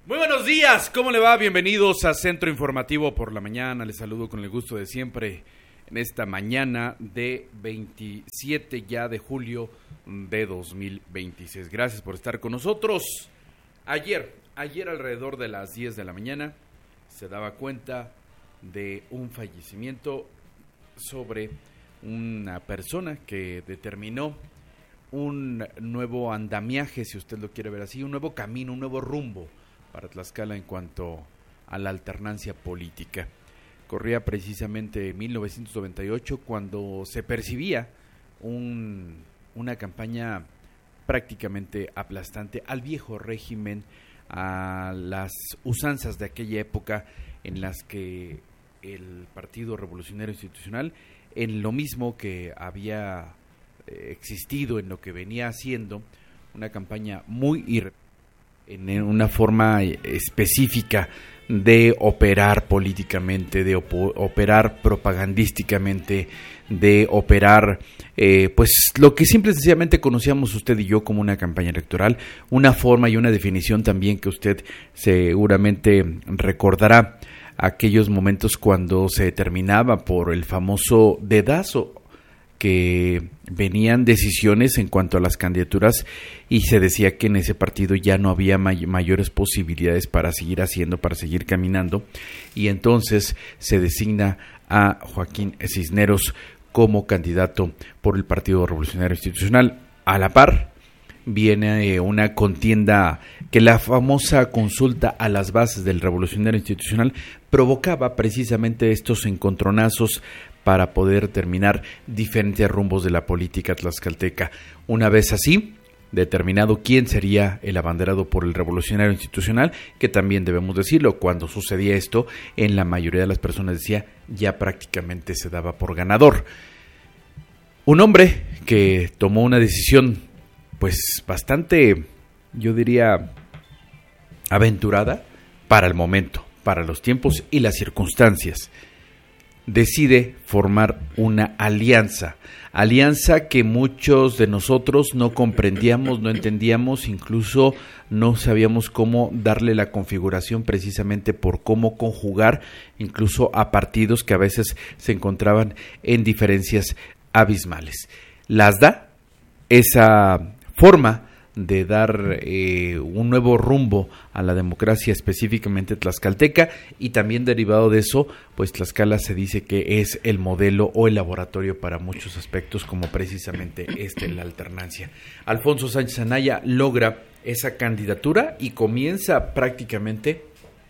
Muy buenos días, ¿cómo le va? Bienvenidos a Centro Informativo por la mañana. Les saludo con el gusto de siempre en esta mañana de 27 ya de julio de 2026. Gracias por estar con nosotros. Ayer alrededor de las 10 de la mañana se daba cuenta de un fallecimiento sobre una persona que determinó un nuevo andamiaje, si usted lo quiere ver así, un nuevo camino, un nuevo rumbo para Tlaxcala en cuanto a la alternancia política. Corría precisamente 1998 cuando se percibía una campaña prácticamente aplastante al viejo régimen, a las usanzas de aquella época en las que el Partido Revolucionario Institucional, en lo mismo que había existido, en lo que venía haciendo, una campaña muy en una forma específica de operar políticamente, de operar propagandísticamente, de operar pues lo que simple y sencillamente conocíamos usted y yo como una campaña electoral, una forma y una definición también que usted seguramente recordará aquellos momentos cuando se determinaba por el famoso dedazo, que venían decisiones en cuanto a las candidaturas y se decía que en ese partido ya no había mayores posibilidades para seguir haciendo, para seguir caminando, y entonces se designa a Joaquín Cisneros como candidato por el Partido Revolucionario Institucional. A la par viene una contienda que la famosa consulta a las bases del Revolucionario Institucional provocaba precisamente estos encontronazos para poder terminar diferentes rumbos de la política tlaxcalteca. Una vez así, determinado quién sería el abanderado por el Revolucionario Institucional, que también debemos decirlo, cuando sucedía esto, en la mayoría de las personas decía, ya prácticamente se daba por ganador. Un hombre que tomó una decisión, pues bastante, yo diría, aventurada para el momento, para los tiempos y las circunstancias. Decide formar una alianza que muchos de nosotros no comprendíamos, no entendíamos, incluso no sabíamos cómo darle la configuración precisamente por cómo conjugar incluso a partidos que a veces se encontraban en diferencias abismales. Las da esa forma de dar un nuevo rumbo a la democracia específicamente tlaxcalteca, y también derivado de eso, pues Tlaxcala se dice que es el modelo o el laboratorio para muchos aspectos, como precisamente la alternancia. Alfonso Sánchez Anaya logra esa candidatura y comienza prácticamente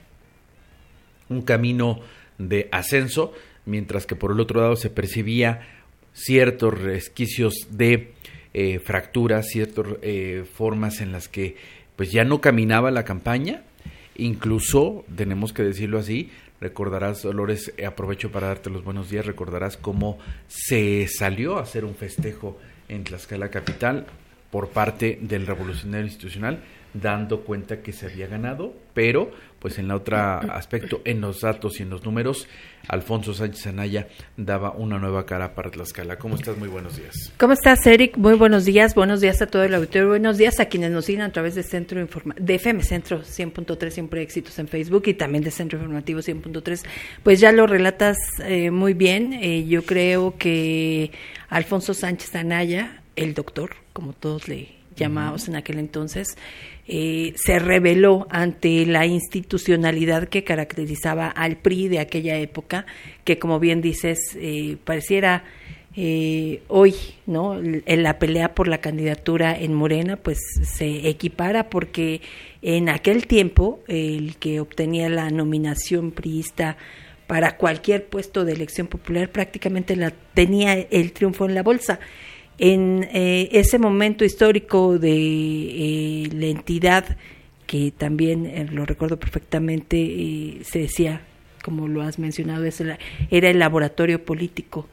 un camino de ascenso, mientras que por el otro lado se percibía ciertos resquicios de fracturas, ciertas formas en las que pues ya no caminaba la campaña. Incluso, tenemos que decirlo así, recordarás, Dolores, aprovecho para darte los buenos días, recordarás cómo se salió a hacer un festejo en Tlaxcala capital por parte del Revolucionario Institucional, dando cuenta que se había ganado, pero pues en el otro aspecto, en los datos y en los números, Alfonso Sánchez Anaya daba una nueva cara para Tlaxcala. ¿Cómo estás? Muy buenos días. ¿Cómo estás, Eric? Muy buenos días a todo el auditorio, buenos días a quienes nos siguen a través de de FM Centro 100.3, siempre éxitos en Facebook, y también de Centro Informativo 100.3. Pues ya lo relatas muy bien. Yo creo que Alfonso Sánchez Anaya, el doctor, como todos le llamábamos en aquel entonces, se rebeló ante la institucionalidad que caracterizaba al PRI de aquella época, que, como bien dices, pareciera hoy, ¿no?, en la pelea por la candidatura en Morena, pues se equipara, porque en aquel tiempo el que obtenía la nominación priista para cualquier puesto de elección popular prácticamente tenía el triunfo en la bolsa. En ese momento histórico de la entidad, que también lo recuerdo perfectamente, se decía, como lo has mencionado, era el laboratorio político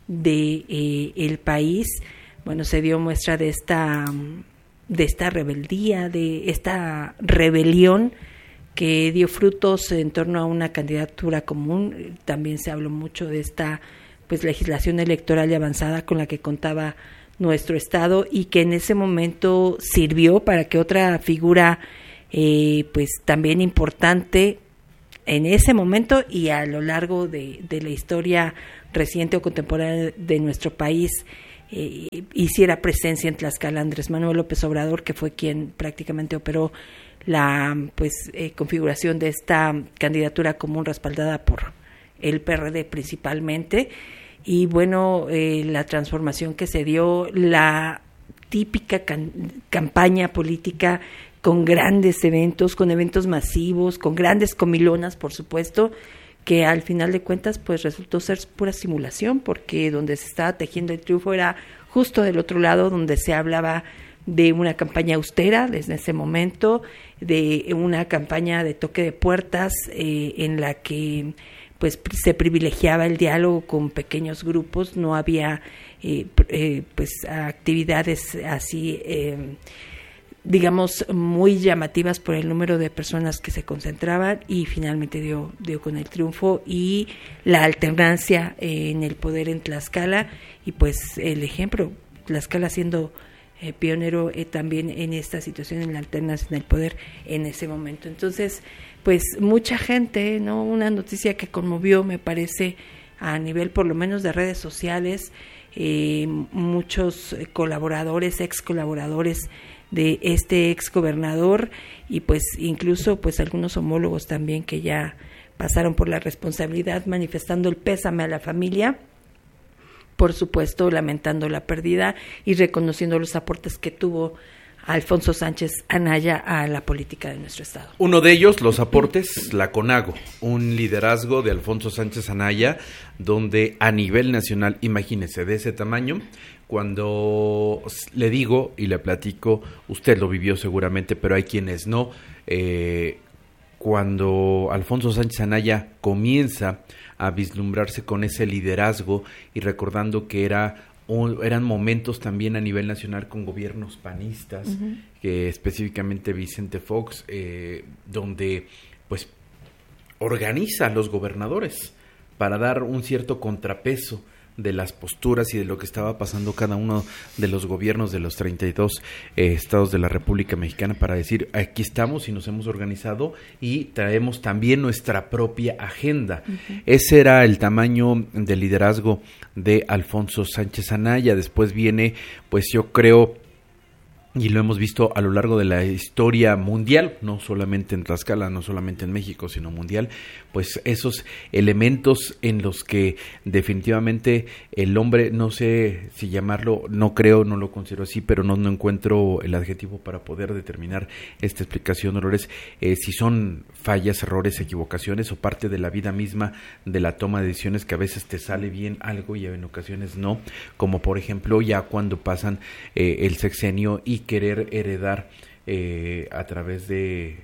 de el país. Bueno, se dio muestra de esta rebeldía, de esta rebelión que dio frutos en torno a una candidatura común. También se habló mucho de esta legislación electoral y avanzada con la que contaba nuestro estado, y que en ese momento sirvió para que otra figura pues también importante en ese momento y a lo largo de la historia reciente o contemporánea de nuestro país, hiciera presencia en Tlaxcala Andrés Manuel López Obrador, que fue quien prácticamente operó la configuración de esta candidatura común respaldada por el PRD principalmente. Y bueno, la transformación que se dio, la típica campaña política con grandes eventos, con eventos masivos, con grandes comilonas, por supuesto, que al final de cuentas pues resultó ser pura simulación, porque donde se estaba tejiendo el triunfo era justo del otro lado, donde se hablaba de una campaña austera desde ese momento, de una campaña de toque de puertas en la que pues se privilegiaba el diálogo con pequeños grupos, no había pues actividades así digamos muy llamativas por el número de personas que se concentraban, y finalmente dio con el triunfo y la alternancia en el poder en Tlaxcala, y pues el ejemplo, Tlaxcala siendo pionero también en esta situación, en la alternancia en el poder en ese momento. Entonces, pues mucha gente, ¿no? Una noticia que conmovió, me parece, a nivel por lo menos de redes sociales, muchos colaboradores, ex colaboradores de este ex gobernador, y pues incluso pues algunos homólogos también que ya pasaron por la responsabilidad, manifestando el pésame a la familia, por supuesto lamentando la pérdida y reconociendo los aportes que tuvo Alfonso Sánchez Anaya a la política de nuestro estado. Uno de ellos, los aportes, la CONAGO, un liderazgo de Alfonso Sánchez Anaya, donde a nivel nacional, imagínese, de ese tamaño, cuando le digo y le platico, usted lo vivió seguramente, pero hay quienes no, cuando Alfonso Sánchez Anaya comienza a vislumbrarse con ese liderazgo y recordando que eran momentos también a nivel nacional con gobiernos panistas, que específicamente Vicente Fox, donde pues organiza a los gobernadores para dar un cierto contrapeso de las posturas y de lo que estaba pasando cada uno de los gobiernos de los 32 estados de la República Mexicana, para decir, aquí estamos y nos hemos organizado y traemos también nuestra propia agenda. Ese era el tamaño del liderazgo de Alfonso Sánchez Anaya. Después viene, pues yo creo, y lo hemos visto a lo largo de la historia mundial, no solamente en Tlaxcala, no solamente en México, sino mundial, pues esos elementos en los que definitivamente el hombre, no sé si llamarlo, no creo, no lo considero así, pero no encuentro el adjetivo para poder determinar esta explicación, Dolores, si son fallas, errores, equivocaciones o parte de la vida misma de la toma de decisiones, que a veces te sale bien algo y en ocasiones no, como por ejemplo ya cuando pasan el sexenio y querer heredar a través de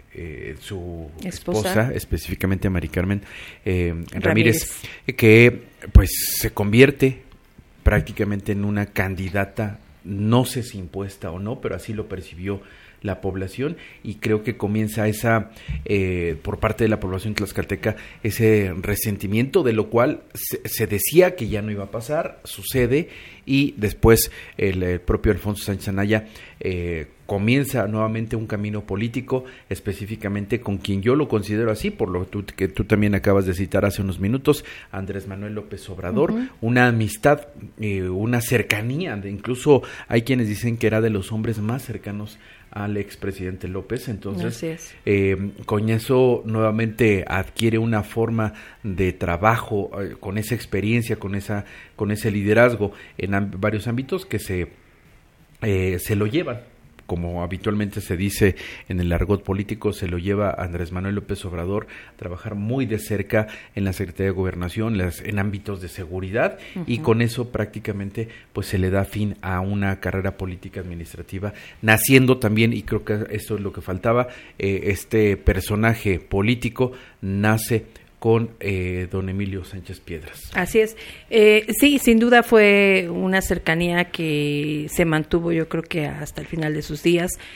su esposa, específicamente Mari Carmen Ramírez, que pues se convierte prácticamente en una candidata, no sé si impuesta o no, pero así lo percibió la población, y creo que comienza esa por parte de la población tlaxcalteca ese resentimiento, de lo cual se decía que ya no iba a pasar, sucede, y después el propio Alfonso Sánchez Anaya comienza nuevamente un camino político, específicamente con quien yo lo considero así, por lo que tú también acabas de citar hace unos minutos, Andrés Manuel López Obrador, una amistad, una cercanía, incluso hay quienes dicen que era de los hombres más cercanos al expresidente López. Entonces con eso nuevamente adquiere una forma de trabajo, con esa experiencia, con ese liderazgo en varios ámbitos que se lo llevan, como habitualmente se dice en el argot político, se lo lleva Andrés Manuel López Obrador a trabajar muy de cerca en la Secretaría de Gobernación, en ámbitos de seguridad, y con eso prácticamente pues se le da fin a una carrera política administrativa, naciendo también, y creo que esto es lo que faltaba, este personaje político nace con don Emilio Sánchez Piedras. Así es. Sí, sin duda fue una cercanía que se mantuvo, yo creo que hasta el final de sus días,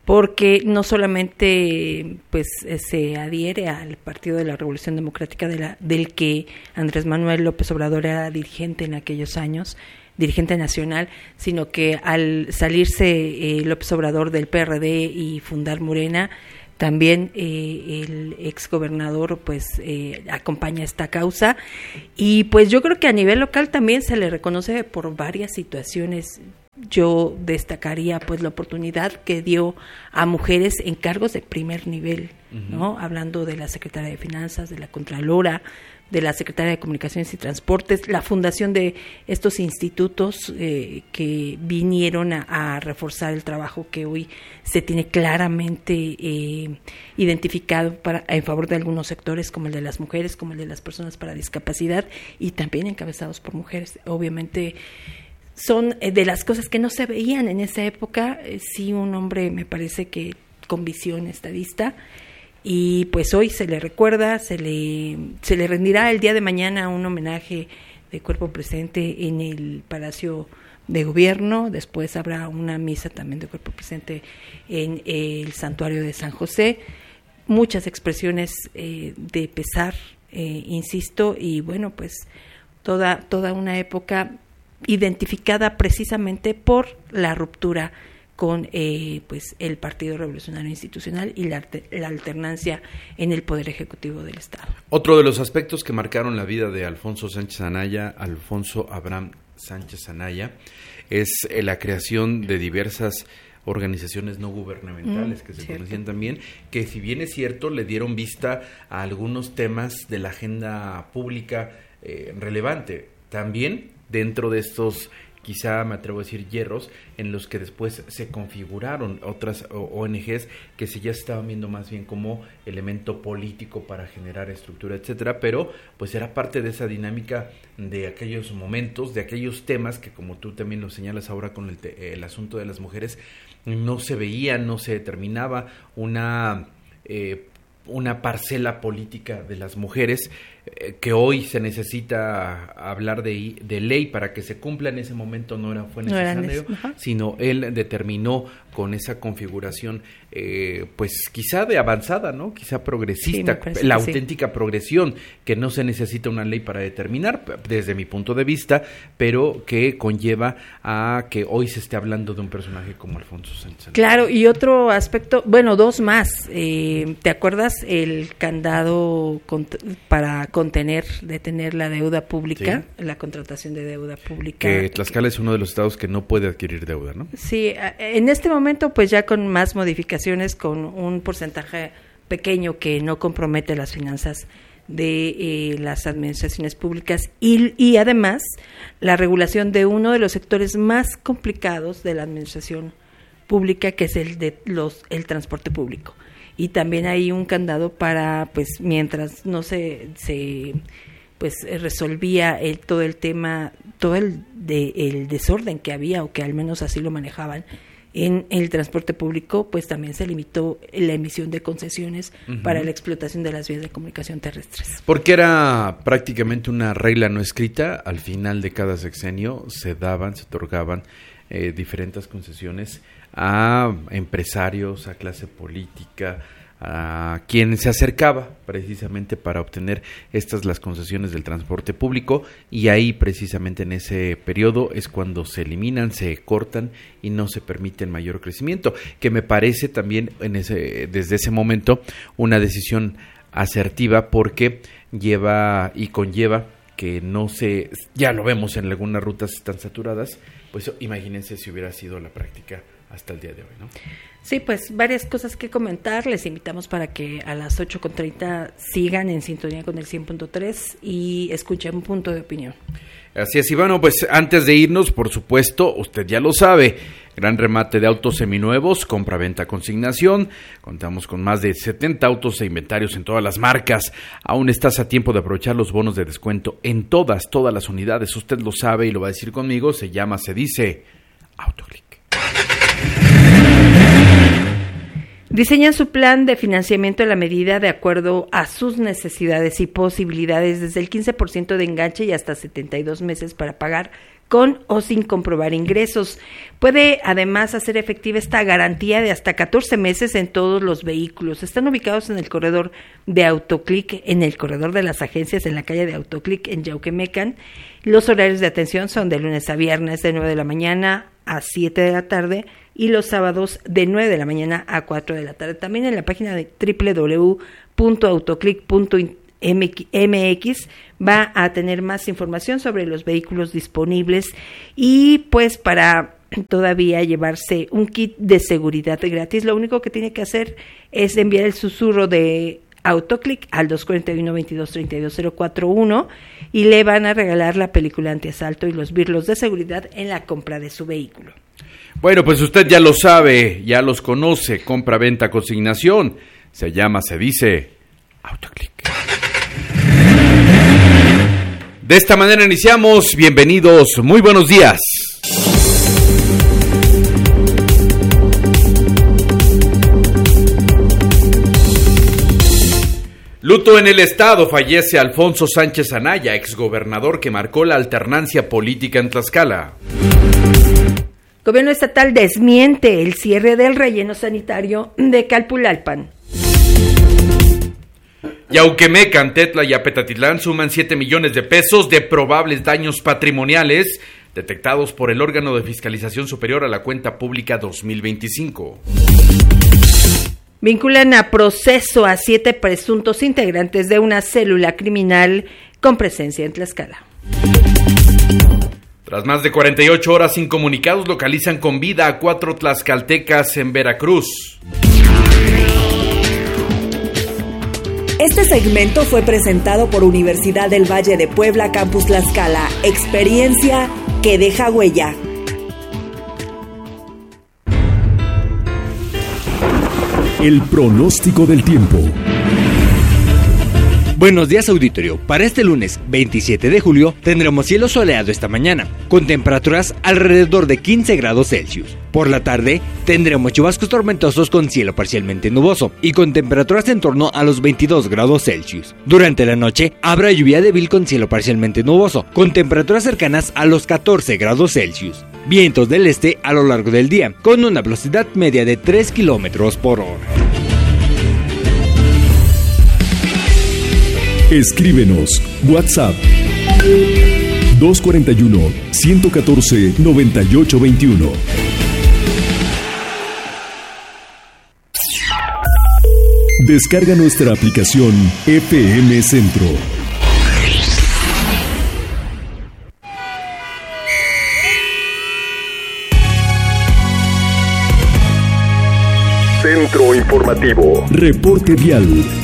porque no solamente pues se adhiere al Partido de la Revolución Democrática del que Andrés Manuel López Obrador era dirigente en aquellos años, dirigente nacional, sino que al salirse López Obrador del PRD y fundar Morena, también el exgobernador pues acompaña esta causa, y pues yo creo que a nivel local también se le reconoce por varias situaciones. Yo destacaría pues la oportunidad que dio a mujeres en cargos de primer nivel, ¿no? Hablando de la Secretaría de Finanzas, de la Contralora, de la Secretaría de Comunicaciones y Transportes, la fundación de estos institutos que vinieron a reforzar el trabajo que hoy se tiene claramente identificado en favor de algunos sectores, como el de las mujeres, como el de las personas para discapacidad, y también encabezados por mujeres. Obviamente son de las cosas que no se veían en esa época. Sí, un hombre, me parece que con visión estadista, y pues hoy se le recuerda, se le rendirá el día de mañana un homenaje de cuerpo presente en el Palacio de Gobierno. Después habrá una misa también de cuerpo presente en el Santuario de San José. Muchas expresiones de pesar, insisto, y bueno, pues toda una época identificada precisamente por la ruptura con pues el Partido Revolucionario Institucional y la alternancia en el Poder Ejecutivo del Estado. Otro de los aspectos que marcaron la vida de Alfonso Abraham Sánchez Anaya, es la creación de diversas organizaciones no gubernamentales que se conocían también, que si bien es cierto, le dieron vista a algunos temas de la agenda pública relevante. También dentro de estos, quizá me atrevo a decir, hierros, en los que después se configuraron otras ONGs que ya se estaban viendo más bien como elemento político para generar estructura, etcétera, pero pues era parte de esa dinámica de aquellos momentos, de aquellos temas que, como tú también lo señalas ahora con el asunto de las mujeres, no se veía, no se determinaba una parcela política de las mujeres, que hoy se necesita hablar de ley para que se cumpla. En ese momento fue necesario, sino él determinó con esa configuración, pues quizá de avanzada, ¿no? Quizá progresista, sí, la auténtica progresión, que no se necesita una ley para determinar, desde mi punto de vista, pero que conlleva a que hoy se esté hablando de un personaje como Alfonso Sánchez. Claro, y otro aspecto, bueno, dos más. ¿Te acuerdas el candado para detener la deuda pública, sí, la contratación de deuda pública? Que Tlaxcala es uno de los estados que no puede adquirir deuda, ¿no? Sí, en este momento pues ya con más modificaciones, con un porcentaje pequeño que no compromete las finanzas de las administraciones públicas, y además la regulación de uno de los sectores más complicados de la administración pública, que es el transporte público. Y también hay un candado para, pues, mientras no se resolvía todo el tema, todo el desorden que había, o que al menos así lo manejaban en el transporte público, pues también se limitó la emisión de concesiones para la explotación de las vías de comunicación terrestres. Porque era prácticamente una regla no escrita. Al final de cada sexenio se otorgaban diferentes concesiones a empresarios, a clase política, a quien se acercaba precisamente para obtener las concesiones del transporte público, y ahí precisamente en ese periodo es cuando se eliminan, se cortan y no se permite el mayor crecimiento, que me parece también desde ese momento una decisión asertiva, porque lleva y conlleva que ya lo vemos en algunas rutas tan saturadas. Pues imagínense si hubiera sido la práctica hasta el día de hoy, ¿no? Sí, pues varias cosas que comentar. Les invitamos para que a las 8:30 sigan en sintonía con el 100.3 y escuchen un punto de opinión. Así es, y bueno, pues antes de irnos, por supuesto, usted ya lo sabe, gran remate de autos seminuevos, compra-venta, consignación. Contamos con más de 70 autos e inventarios en todas las marcas. Aún estás a tiempo de aprovechar los bonos de descuento en todas las unidades. Usted lo sabe y lo va a decir conmigo. Se dice Autoclick. Diseñan su plan de financiamiento a la medida de acuerdo a sus necesidades y posibilidades, desde el 15% de enganche y hasta 72 meses para pagar con o sin comprobar ingresos. Puede además hacer efectiva esta garantía de hasta 14 meses en todos los vehículos. Están ubicados en el corredor de Autoclick, en el corredor de las agencias, en la calle de Autoclick en Yauquemecan. Los horarios de atención son de lunes a viernes de 9 de la mañana a 7 de la tarde y los sábados de 9 de la mañana a 4 de la tarde. También en la página de www.autoclick.mx va a tener más información sobre los vehículos disponibles y pues para todavía llevarse un kit de seguridad gratis, lo único que tiene que hacer es enviar el susurro de Autoclick al 241-22-32-041 y le van a regalar la película antiasalto y los birlos de seguridad en la compra de su vehículo. Bueno, pues usted ya lo sabe, ya los conoce, compra, venta, consignación, se dice Autoclick. De esta manera iniciamos, bienvenidos, muy buenos días. Luto en el estado, fallece Alfonso Sánchez Anaya, exgobernador que marcó la alternancia política en Tlaxcala. Gobierno estatal desmiente el cierre del relleno sanitario de Calpulalpan. Yauquemecan, Tetla y Apetatitlán suman 7 millones de pesos de probables daños patrimoniales detectados por el órgano de fiscalización superior a la cuenta pública 2025. Vinculan a proceso a 7 presuntos integrantes de una célula criminal con presencia en Tlaxcala. Tras más de 48 horas incomunicados, localizan con vida a 4 tlaxcaltecas en Veracruz. Este segmento fue presentado por Universidad del Valle de Puebla, Campus Tlaxcala. Experiencia que deja huella. El pronóstico del tiempo. Buenos días, auditorio. Para este lunes 27 de julio tendremos cielo soleado esta mañana, con temperaturas alrededor de 15 grados Celsius. Por la tarde tendremos chubascos tormentosos con cielo parcialmente nuboso y con temperaturas en torno a los 22 grados Celsius. Durante la noche habrá lluvia débil con cielo parcialmente nuboso, con temperaturas cercanas a los 14 grados Celsius. Vientos del este a lo largo del día, con una velocidad media de 3 kilómetros por hora. Escríbenos, WhatsApp 241-114-9821. Descarga nuestra aplicación FM Centro. Centro Informativo. Reporte vial.